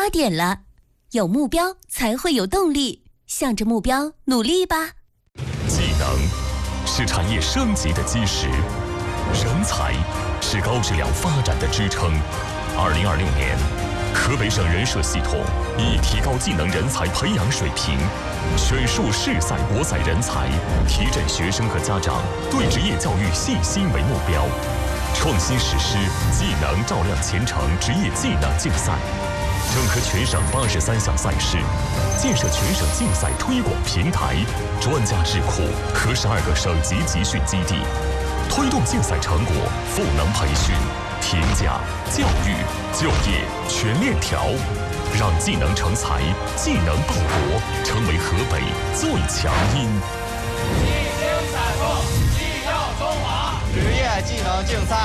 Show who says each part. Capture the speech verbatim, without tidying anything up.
Speaker 1: 八点了，有目标才会有动力，向着目标努力吧。
Speaker 2: 技能是产业升级的基石，人才是高质量发展的支撑。二零二六年，河北省人社系统以提高技能人才培养水平，选树市赛国赛人才，提振学生和家长对职业教育信心为目标，创新实施技能照亮前程职业技能竞赛，整合全省八十三项赛事，建设全省竞赛推广平台、专家智库和十二个省级集训基地，推动竞赛成果赋能培训、评价、教育、就业全链条，让技能成才、技能报国成为河北最强音。
Speaker 3: 一经采购，技耀中华，职业技能竞赛。